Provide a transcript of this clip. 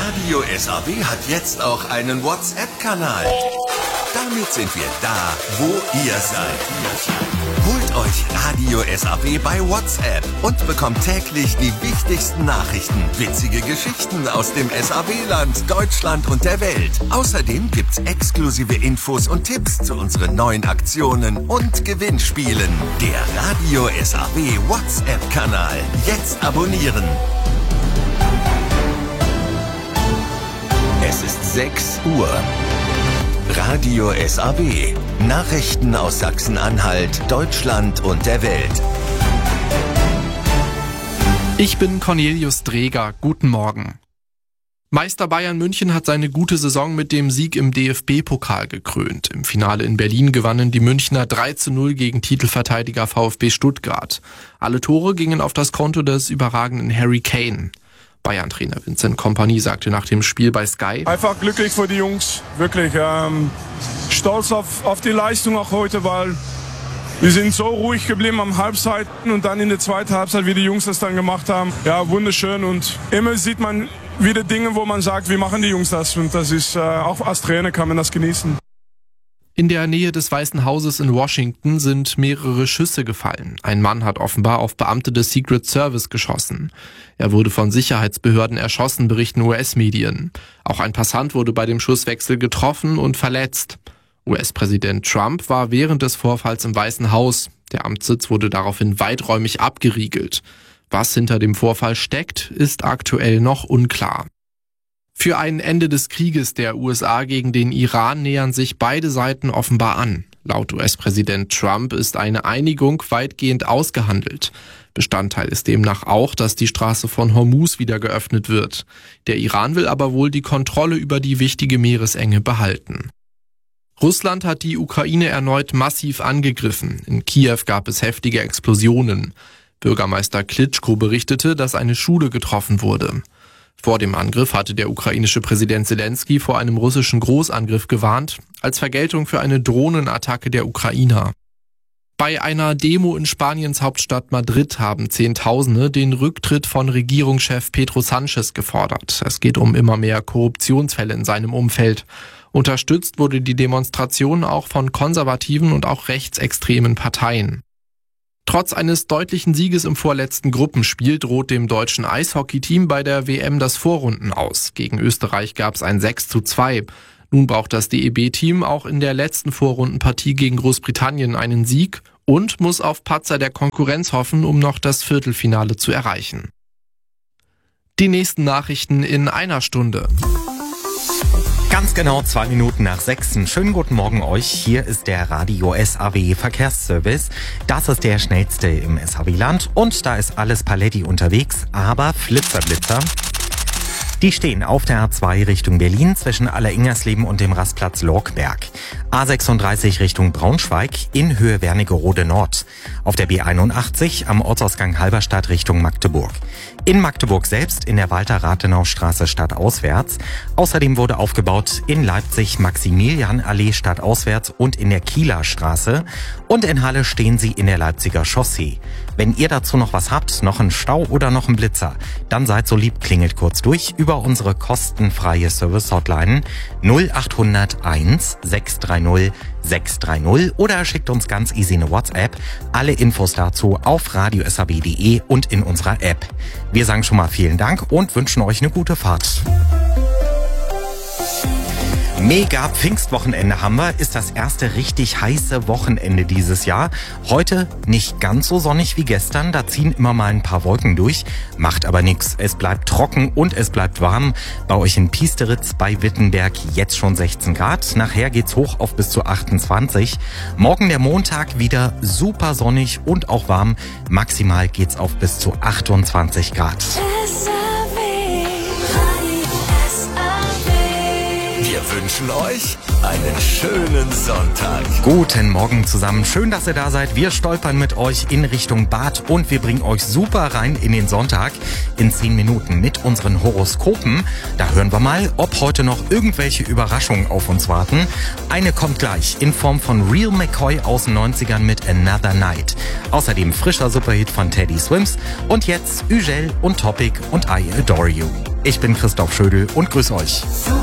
Radio SAW hat jetzt auch einen WhatsApp-Kanal. Damit sind wir da, wo ihr seid. Holt euch Radio SAW bei WhatsApp und bekommt täglich die wichtigsten Nachrichten, witzige Geschichten aus dem SAW-Land, Deutschland und der Welt. Außerdem gibt's exklusive Infos und Tipps zu unseren neuen Aktionen und Gewinnspielen. Der Radio SAW WhatsApp-Kanal. Jetzt abonnieren. Es ist 6 Uhr. Radio SAW. Nachrichten aus Sachsen-Anhalt, Deutschland und der Welt. Ich bin Cornelius Dreger. Guten Morgen. Meister Bayern München hat seine gute Saison mit dem Sieg im DFB-Pokal gekrönt. Im Finale in Berlin gewannen die Münchner 3:0 gegen Titelverteidiger VfB Stuttgart. Alle Tore gingen auf das Konto des überragenden Harry Kane. Bayern-Trainer Vincent Kompany sagte nach dem Spiel bei Sky: Einfach glücklich für die Jungs, wirklich stolz auf die Leistung auch heute, weil wir sind so ruhig geblieben am Halbzeiten und dann in der zweiten Halbzeit, wie die Jungs das dann gemacht haben. Ja, wunderschön, und immer sieht man wieder Dinge, wo man sagt, wie machen die Jungs das, und das ist, auch als Trainer kann man das genießen. In der Nähe des Weißen Hauses in Washington sind mehrere Schüsse gefallen. Ein Mann hat offenbar auf Beamte des Secret Service geschossen. Er wurde von Sicherheitsbehörden erschossen, berichten US-Medien. Auch ein Passant wurde bei dem Schusswechsel getroffen und verletzt. US-Präsident Trump war während des Vorfalls im Weißen Haus. Der Amtssitz wurde daraufhin weiträumig abgeriegelt. Was hinter dem Vorfall steckt, ist aktuell noch unklar. Für ein Ende des Krieges der USA gegen den Iran nähern sich beide Seiten offenbar an. Laut US-Präsident Trump ist eine Einigung weitgehend ausgehandelt. Bestandteil ist demnach auch, dass die Straße von Hormuz wieder geöffnet wird. Der Iran will aber wohl die Kontrolle über die wichtige Meeresenge behalten. Russland hat die Ukraine erneut massiv angegriffen. In Kiew gab es heftige Explosionen. Bürgermeister Klitschko berichtete, dass eine Schule getroffen wurde. Vor dem Angriff hatte der ukrainische Präsident Zelensky vor einem russischen Großangriff gewarnt, als Vergeltung für eine Drohnenattacke der Ukrainer. Bei einer Demo in Spaniens Hauptstadt Madrid haben Zehntausende den Rücktritt von Regierungschef Pedro Sánchez gefordert. Es geht um immer mehr Korruptionsfälle in seinem Umfeld. Unterstützt wurde die Demonstration auch von konservativen und auch rechtsextremen Parteien. Trotz eines deutlichen Sieges im vorletzten Gruppenspiel droht dem deutschen Eishockeyteam bei der WM das Vorrunden aus. Gegen Österreich gab es ein 6:2. Nun braucht das DEB-Team auch in der letzten Vorrundenpartie gegen Großbritannien einen Sieg und muss auf Patzer der Konkurrenz hoffen, um noch das Viertelfinale zu erreichen. Die nächsten Nachrichten in einer Stunde. Ganz genau 2 Minuten nach 6. Schönen guten Morgen euch. Hier ist der Radio SAW Verkehrsservice. Das ist der schnellste im SAW-Land und da ist alles Paletti unterwegs, aber Flitzer. Die stehen auf der A2 Richtung Berlin zwischen Alleringersleben und dem Rastplatz Lorkberg. A36 Richtung Braunschweig in Höhe Wernigerode Nord. Auf der B81 am Ortsausgang Halberstadt Richtung Magdeburg. In Magdeburg selbst in der Walter-Rathenau-Straße stadtauswärts. Außerdem wurde aufgebaut in Leipzig Maximilianallee stadtauswärts und in der Kieler Straße. Und in Halle stehen sie in der Leipziger Chaussee. Wenn ihr dazu noch was habt, noch einen Stau oder noch einen Blitzer, dann seid so lieb, klingelt kurz durch über unsere kostenfreie Service-Hotline 0800 1 630 630 oder schickt uns ganz easy eine WhatsApp. Alle Infos dazu auf radiosaw.de und in unserer App. Wir sagen schon mal vielen Dank und wünschen euch eine gute Fahrt. Mega Pfingstwochenende haben wir, ist das erste richtig heiße Wochenende dieses Jahr. Heute nicht ganz so sonnig wie gestern, da ziehen immer mal ein paar Wolken durch, macht aber nichts. Es bleibt trocken und es bleibt warm. Bei euch in Piesteritz bei Wittenberg jetzt schon 16 Grad, nachher geht's hoch auf bis zu 28. Morgen der Montag wieder super sonnig und auch warm, maximal geht's auf bis zu 28 Grad. Wir wünschen euch einen schönen Sonntag. Guten Morgen zusammen. Schön, dass ihr da seid. Wir stolpern mit euch in Richtung Bad und wir bringen euch super rein in den Sonntag in 10 Minuten mit unseren Horoskopen. Da hören wir mal, ob heute noch irgendwelche Überraschungen auf uns warten. Eine kommt gleich in Form von Real McCoy aus den 90ern mit Another Night. Außerdem frischer Superhit von Teddy Swims und jetzt Ugel und Topic und I Adore You. Ich bin Christoph Schödel und grüße euch.